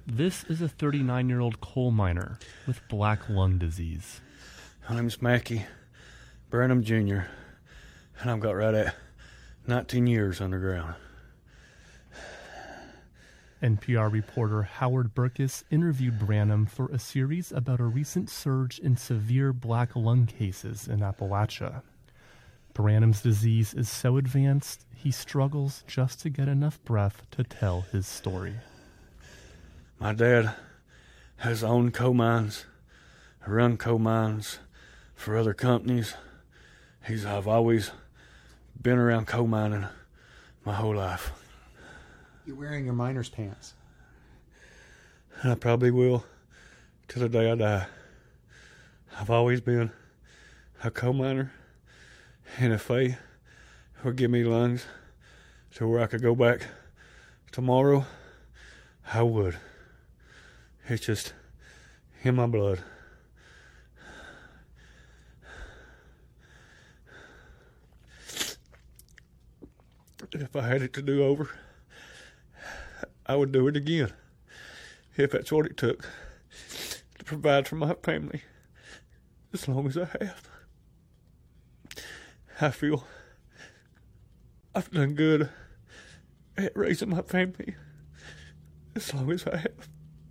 This is a 39-year-old coal miner with black lung disease. My name's Mackie Branham Jr., and I've got right at 19 years underground. NPR reporter Howard Burkus interviewed Branham for a series about a recent surge in severe black lung cases in Appalachia. Branham's disease is so advanced, he struggles just to get enough breath to tell his story. My dad has owned coal mines, run coal mines for other companies. I've always been around coal mining my whole life. You're wearing your miner's pants. And I probably will till the day I die. I've always been a coal miner, and if they would give me lungs to where I could go back tomorrow, I would. It's just in my blood. If I had it to do over, I would do it again, if that's what it took to provide for my family as long as I have. I feel I've done good at raising my family as long as I have.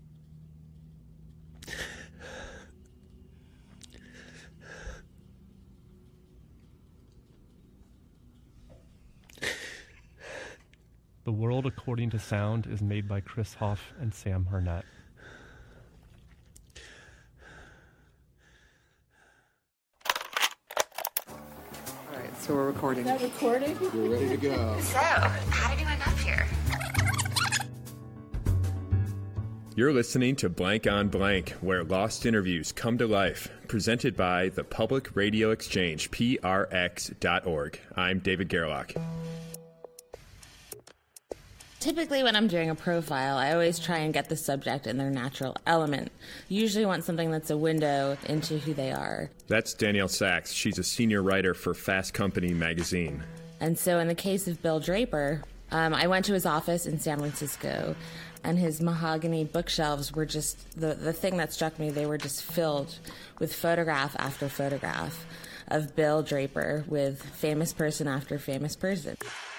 The World According to Sound is made by Chris Hoff and Sam Harnett. All right, so we're recording. Is that recording? We're ready to go. So, how did you end up here? You're listening to Blank on Blank, where lost interviews come to life, presented by the Public Radio Exchange, PRX.org. I'm David Gerlach. Typically, when I'm doing a profile, I always try and get the subject in their natural element. Usually want something that's a window into who they are. That's Danielle Sachs. She's a senior writer for Fast Company magazine. And so in the case of Bill Draper, I went to his office in San Francisco, and his mahogany bookshelves were just, the thing that struck me, they were just filled with photograph after photograph of Bill Draper with famous person after famous person.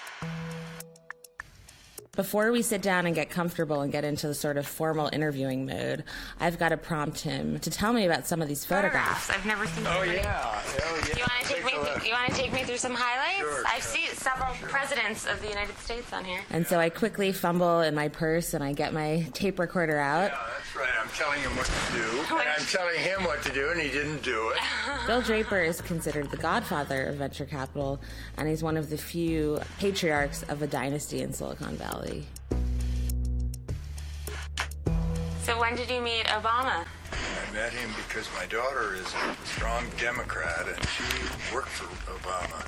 Before we sit down and get comfortable and get into the sort of formal interviewing mode, I've got to prompt him to tell me about some of these photographs. I've never seen. Oh yeah. You want to take me through some highlights? Sure. I see several presidents of the United States on here. And so I quickly fumble in my purse and I get my tape recorder out. Yeah, that's right. I'm telling him what to do, and I'm telling him what to do, and he didn't do it. Bill Draper is considered the godfather of venture capital, and he's one of the few patriarchs of a dynasty in Silicon Valley. So when did you meet Obama? I met him because my daughter is a strong Democrat, and she worked for Obama.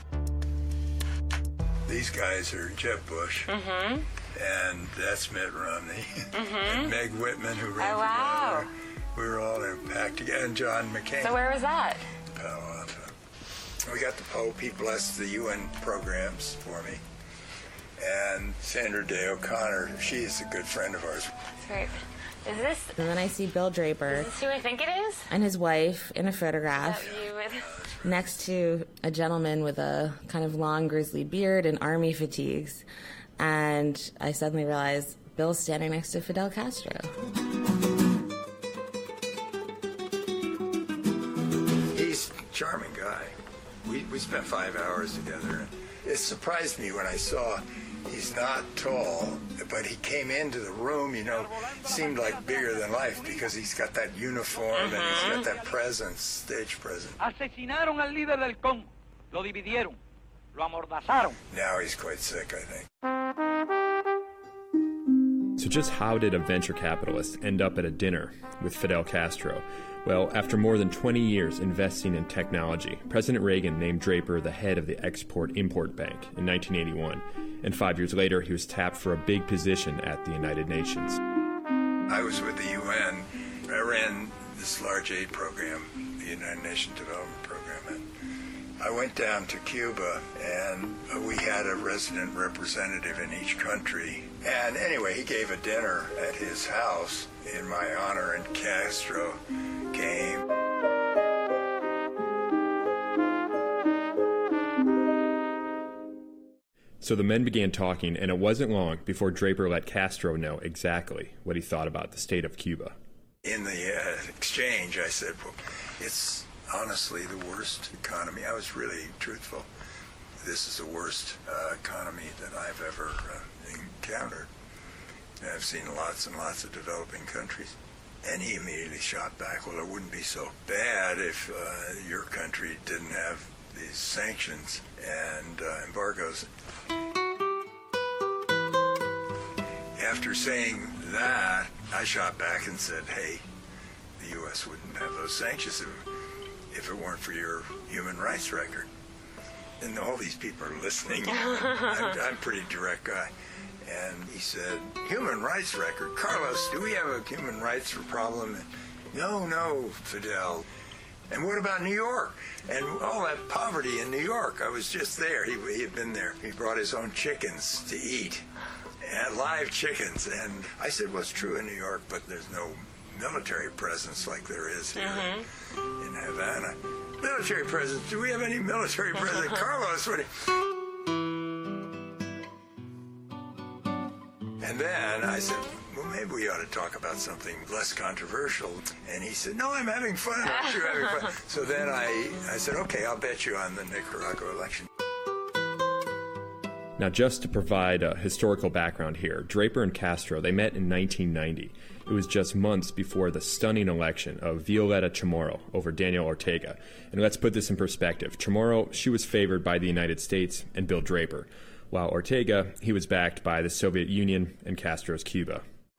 These guys are Jeb Bush, and that's Mitt Romney, and Meg Whitman, who ran for governor. We were all in a pack together, and John McCain. So where was that? Palo Alto. We got the Pope. He blessed the UN programs for me. And Sandra Day O'Connor, she's a good friend of ours. That's great. Is this... And then I see Bill Draper. Is this who I think it is? And his wife in a photograph. Next to a gentleman with a kind of long grizzly beard and army fatigues. And I suddenly realized Bill's standing next to Fidel Castro. He's a charming guy. We spent 5 hours together. It surprised me when I saw he's not tall, but he came into the room, seemed like bigger than life because he's got that uniform and he's got that presence, stage presence. Asesinaron al líder del Congo. Lo dividieron. Lo amordazaron. Now he's quite sick, I think. So just how did a venture capitalist end up at a dinner with Fidel Castro? Well, after more than 20 years investing in technology, President Reagan named Draper the head of the Export-Import Bank in 1981, and 5 years later he was tapped for a big position at the United Nations. I was with the UN. I ran this large aid program, the United Nations Development Program, I went down to Cuba, and we had a resident representative in each country. And anyway, he gave a dinner at his house in my honor, and Castro came. So the men began talking, and it wasn't long before Draper let Castro know exactly what he thought about the state of Cuba. In the exchange, I said, well, it's honestly the worst economy. I was really truthful. This is the worst economy that I've ever encountered. And I've seen lots and lots of developing countries. And he immediately shot back, well, it wouldn't be so bad if your country didn't have these sanctions and embargoes. After saying that, I shot back and said, hey, the U.S. wouldn't have those sanctions if it weren't for your human rights record. And all these people are listening. I'm a pretty direct guy. And he said, human rights record? Carlos, do we have a human rights problem? No, Fidel. And what about New York? And all that poverty in New York. I was just there. He had been there. He brought his own chickens to eat. And live chickens. And I said, well, it's true in New York, but there's no military presence like there is here in Havana. Military presence? Do we have any military presence? Carlos, what? And then I said, well, maybe we ought to talk about something less controversial. And he said, no, I'm having fun. Aren't you having fun? So then I said, okay, I'll bet you on the Nicaragua election. Now, just to provide a historical background here, Draper and Castro, they met in 1990. It was just months before the stunning election of Violeta Chamorro over Daniel Ortega. And let's put this in perspective. Chamorro, she was favored by the United States and Bill Draper, while Ortega, he was backed by the Soviet Union and Castro's Cuba.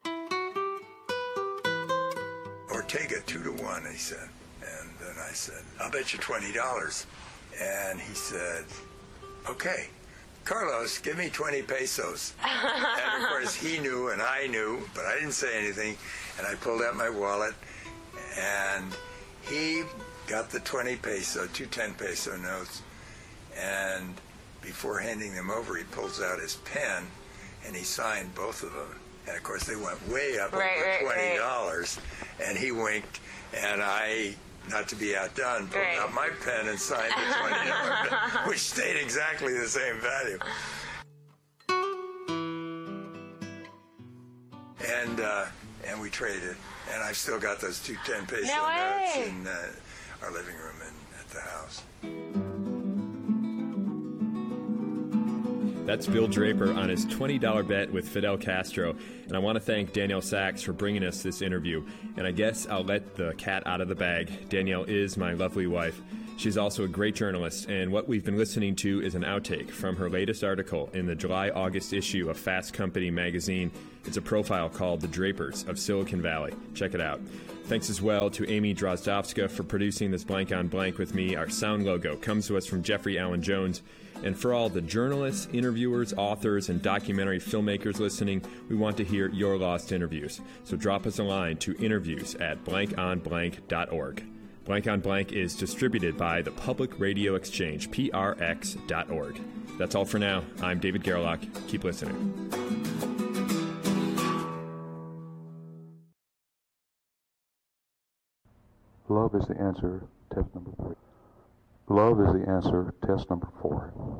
Ortega 2-1, he said. And then I said, I'll bet you $20. And he said, okay. Carlos, give me 20 pesos. And of course he knew and I knew, but I didn't say anything. And I pulled out my wallet, and he got the 20 peso, 2 10 peso notes. And before handing them over, he pulls out his pen and he signed both of them. And of course they went way up over $20. And he winked, and I, not to be outdone, pulled out my pen and signed the $20, which stayed exactly the same value. And we traded, and I've still got those 2 10 peso notes in our living room at the house. That's Bill Draper on his $20 bet with Fidel Castro. And I want to thank Danielle Sachs for bringing us this interview. And I guess I'll let the cat out of the bag. Danielle is my lovely wife. She's also a great journalist, and what we've been listening to is an outtake from her latest article in the July-August issue of Fast Company magazine. It's a profile called The Drapers of Silicon Valley. Check it out. Thanks as well to Amy Drozdowska for producing this Blank on Blank with me. Our sound logo comes to us from Jeffrey Allen Jones. And for all the journalists, interviewers, authors, and documentary filmmakers listening, we want to hear your lost interviews. So drop us a line to interviews@blankonblank.org. Blank on Blank is distributed by the Public Radio Exchange, prx.org. That's all for now. I'm David Gerlach. Keep listening. Love is the answer, test number 3. Love is the answer, test number 4.